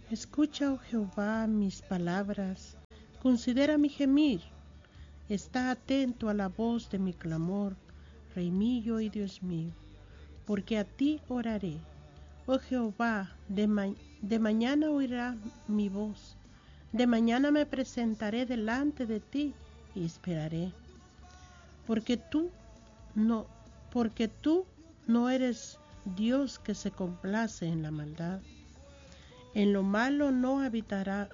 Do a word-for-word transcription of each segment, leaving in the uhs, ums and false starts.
Escucha, oh Jehová, mis palabras, considera mi gemir, está atento a la voz de mi clamor, Rey mío y Dios mío, porque a ti oraré. Oh Jehová, de, ma de mañana oirá mi voz, de mañana me presentaré delante de ti y esperaré, porque tú no, porque tú no eres Dios que se complace en la maldad. En lo malo no habitará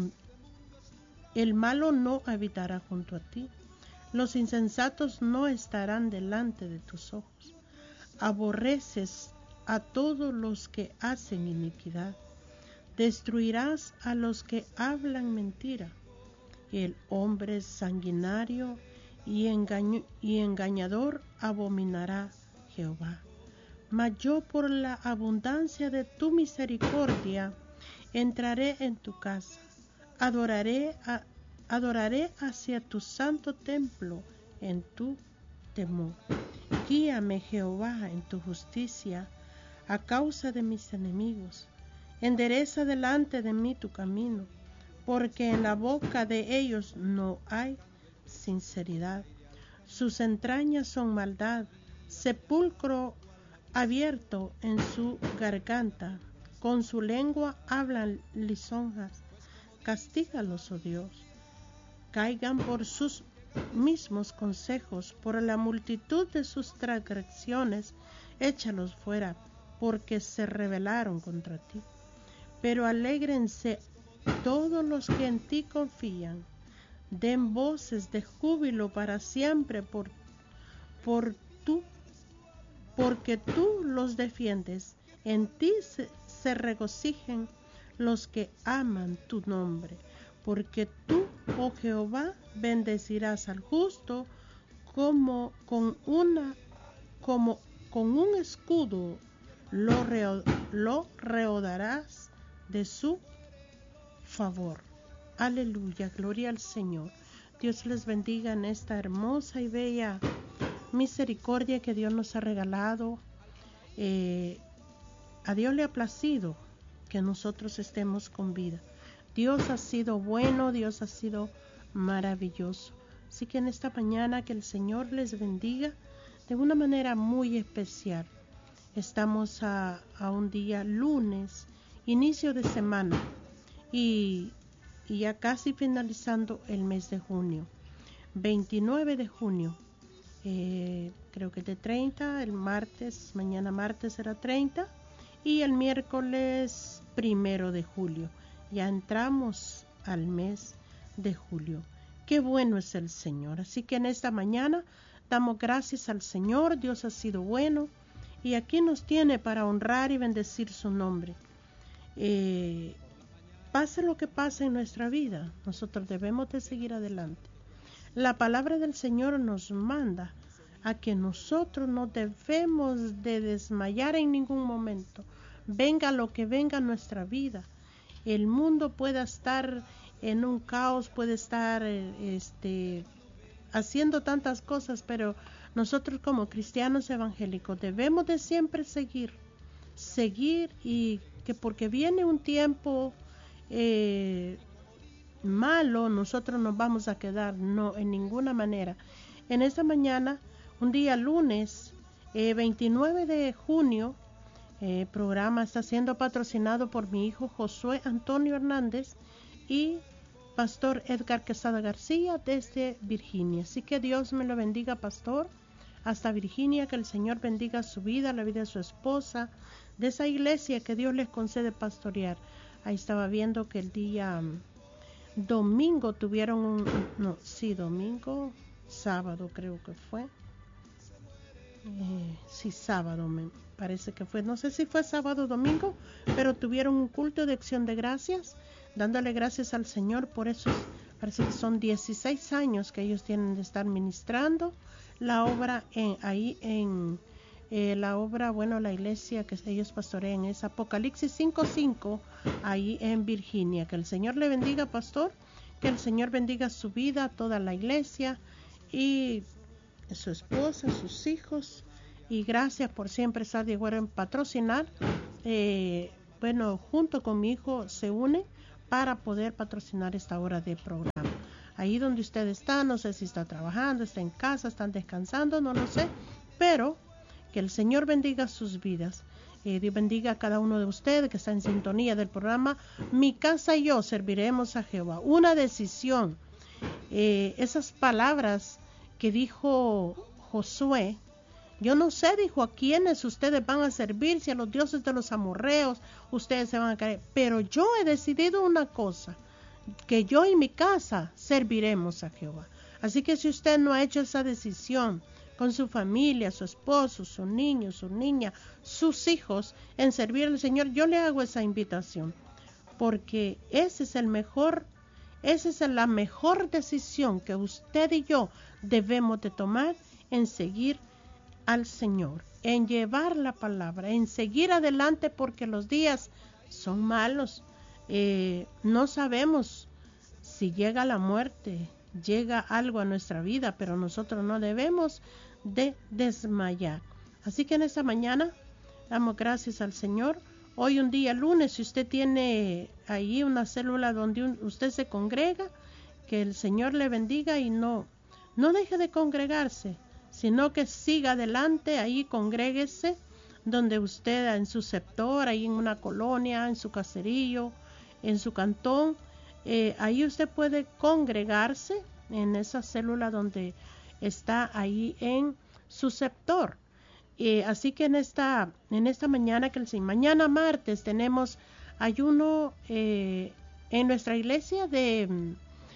el malo no habitará junto a ti. Los insensatos no estarán delante de tus ojos. Aborreces a todos los que hacen iniquidad. Destruirás a los que hablan mentira. El hombre sanguinario y, engaño, y engañador abominará Jehová. Mas yo, por la abundancia de tu misericordia, entraré en tu casa, adoraré, a, adoraré hacia tu santo templo en tu temor. Guíame, Jehová, en tu justicia, a causa de mis enemigos. Endereza delante de mí tu camino, porque en la boca de ellos no hay sinceridad. Sus entrañas son maldad, sepulcro abierto en su garganta. Con su lengua hablan lisonjas. Castígalos, oh Dios. Caigan por sus mismos consejos, por la multitud de sus transgresiones, échalos fuera, porque se rebelaron contra ti. Pero alégrense todos los que en ti confían. Den voces de júbilo para siempre por, por tú, porque tú los defiendes. En ti se, se regocijen los que aman tu nombre, porque tú, oh Jehová, bendecirás al justo como con una como con un escudo lo, reo, lo reodarás de su favor. Aleluya, gloria al Señor. Dios les bendiga en esta hermosa y bella misericordia que Dios nos ha regalado. Eh, a Dios le ha placido que nosotros estemos con vida. Dios ha sido bueno, Dios ha sido maravilloso. Así que en esta mañana que el Señor les bendiga de una manera muy especial. Estamos a, a un día lunes, inicio de semana, y, y ya casi finalizando el mes de junio. veintinueve de junio, eh, creo que de treinta, el martes, mañana martes será treinta, y el miércoles primero de julio. Ya entramos al mes de julio. Qué bueno es el Señor. Así que en esta mañana damos gracias al Señor. Dios ha sido bueno y aquí nos tiene para honrar y bendecir su nombre. Eh, pase lo que pase en nuestra vida, nosotros debemos de seguir adelante. La palabra del Señor nos manda a que nosotros no debemos de desmayar en ningún momento. Venga lo que venga en nuestra vida. El mundo puede estar en un caos, puede estar este, haciendo tantas cosas, pero nosotros como cristianos evangélicos debemos de siempre seguir, seguir y que porque viene un tiempo eh, malo, nosotros nos vamos a quedar, no, en ninguna manera. En esta mañana, un día lunes, eh, veintinueve de junio, el programa está siendo patrocinado por mi hijo Josué Antonio Hernández y Pastor Edgar Quesada García desde Virginia. Así que Dios me lo bendiga, pastor, hasta Virginia, que el Señor bendiga su vida, la vida de su esposa, de esa iglesia que Dios les concede pastorear. Ahí estaba viendo que el día domingo tuvieron un, no, sí, domingo, sábado creo que fue. Eh, sí, sábado me parece que fue, no sé si fue sábado o domingo, pero tuvieron un culto de acción de gracias, dándole gracias al Señor por esos, parece que son dieciséis años que ellos tienen de estar ministrando la obra en, ahí en eh, la obra, bueno, la iglesia que ellos pastorean es Apocalipsis cinco cinco, ahí en Virginia. Que el Señor le bendiga, pastor, que el Señor bendiga su vida, toda la iglesia y su esposa, sus hijos, y gracias por siempre estar de acuerdo en patrocinar eh, bueno, junto con mi hijo se une para poder patrocinar esta hora de programa. Ahí donde usted está, no sé si está trabajando, está en casa, están descansando, no lo sé, pero que el Señor bendiga sus vidas. Eh, Dios bendiga a cada uno de ustedes que está en sintonía del programa. Mi casa y yo serviremos a Jehová. Una decisión. Eh, esas palabras que dijo Josué, yo no sé, dijo, a quiénes ustedes van a servir, si a los dioses de los amorreos ustedes se van a caer, pero yo he decidido una cosa, que yo y mi casa serviremos a Jehová. Así que si usted no ha hecho esa decisión con su familia, su esposo, su niño, su niña, sus hijos, en servir al Señor, yo le hago esa invitación, porque ese es el mejor, esa es la mejor decisión que usted y yo debemos de tomar, en seguir al Señor, en llevar la palabra, en seguir adelante, porque los días son malos. Eh, no sabemos si llega la muerte, llega algo a nuestra vida, pero nosotros no debemos de desmayar. Así que en esta mañana damos gracias al Señor. Hoy un día lunes, si usted tiene ahí una célula donde un, usted se congrega, que el Señor le bendiga y no, no deje de congregarse, sino que siga adelante, ahí congréguese donde usted, en su sector, ahí en una colonia, en su caserío, en su cantón, eh, ahí usted puede congregarse en esa célula donde está ahí en su sector. Eh, así que en esta, en esta mañana, que el, mañana martes tenemos ayuno eh, en nuestra iglesia de...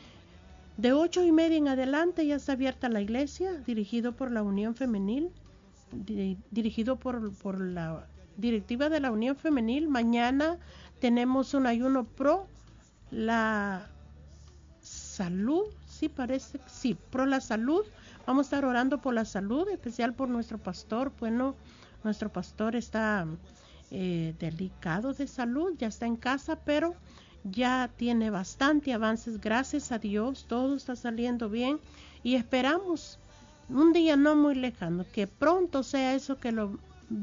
De ocho y media en adelante ya está abierta la iglesia, dirigido por la Unión Femenil, di, dirigido por, por la directiva de la Unión Femenil. Mañana tenemos un ayuno pro la salud, sí parece, sí, pro la salud. Vamos a estar orando por la salud, especial por nuestro pastor. Bueno, nuestro pastor está eh, delicado de salud, ya está en casa, pero ya tiene bastante avances, gracias a Dios, todo está saliendo bien y esperamos un día no muy lejano, que pronto sea eso, que lo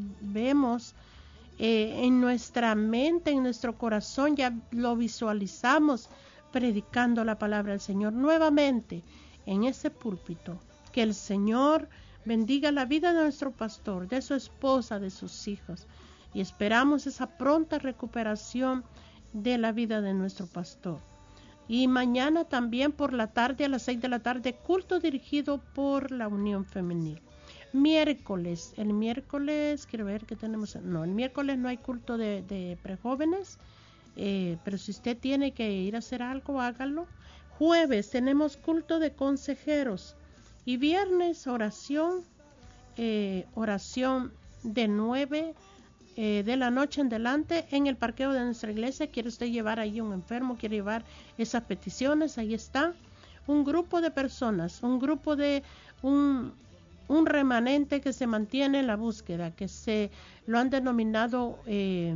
vemos eh, en nuestra mente, en nuestro corazón, ya lo visualizamos predicando la palabra del Señor nuevamente en ese púlpito. Que el Señor bendiga la vida de nuestro pastor, de su esposa, de sus hijos, y esperamos esa pronta recuperación de la vida de nuestro pastor. Y mañana también por la tarde, a las seis de la tarde, culto dirigido por la Unión Femenil. Miércoles, el miércoles, quiero ver qué tenemos, no, el miércoles no hay culto de, de prejóvenes, eh, pero si usted tiene que ir a hacer algo, hágalo. Jueves tenemos culto de consejeros y viernes oración, eh, oración de nueve Eh, de la noche en adelante en el parqueo de nuestra iglesia. Quiere usted llevar ahí un enfermo, quiere llevar esas peticiones, ahí está un grupo de personas, un grupo de un, un remanente que se mantiene en la búsqueda, que se lo han denominado eh,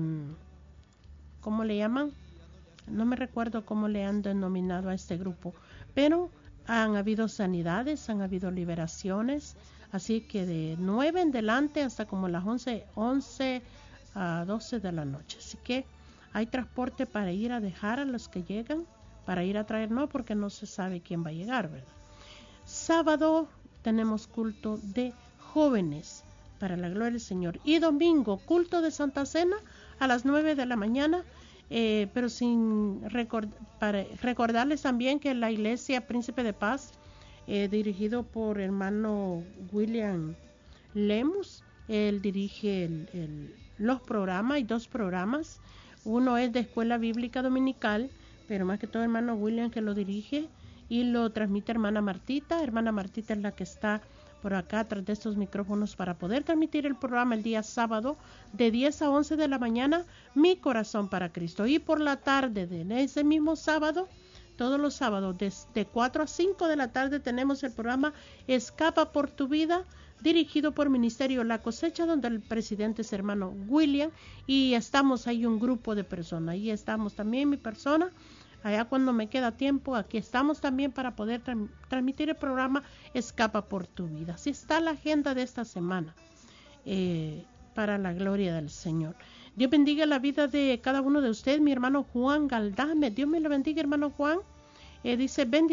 ¿cómo le llaman? No me recuerdo cómo le han denominado a este grupo, pero han habido sanidades, han habido liberaciones, así que de nueve en adelante hasta como las once, once a doce de la noche. Así que hay transporte para ir a dejar a los que llegan, para ir a traer, no, porque no se sabe quién va a llegar, ¿verdad? Sábado tenemos culto de jóvenes para la gloria del Señor. Y domingo, culto de Santa Cena a las nueve de la mañana. Eh, pero sin record para recordarles también que la iglesia Príncipe de Paz, eh, dirigido por hermano William Lemus, él dirige el, el, los programas, hay dos programas, uno es de Escuela Bíblica Dominical, pero más que todo hermano William que lo dirige, y lo transmite hermana Martita. Hermana Martita es la que está por acá atrás de estos micrófonos para poder transmitir el programa el día sábado de diez a once de la mañana, Mi Corazón para Cristo. Y por la tarde de ese mismo sábado, todos los sábados desde cuatro a cinco de la tarde tenemos el programa Escapa por tu Vida, dirigido por Ministerio La Cosecha, donde el presidente es hermano William, y estamos ahí un grupo de personas. Ahí estamos también mi persona. Allá cuando me queda tiempo, aquí estamos también para poder tra- transmitir el programa Escapa por tu Vida. Así está la agenda de esta semana, eh, para la gloria del Señor. Dios bendiga la vida de cada uno de ustedes, mi hermano Juan Galdame. Dios me lo bendiga, hermano Juan. Eh, dice, bendiciones.